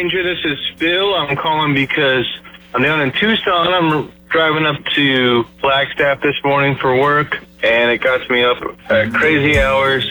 Ranger. This is Phil. I'm calling because I'm down in Tucson. I'm driving up to Flagstaff this morning for work, and it got me up at crazy hours.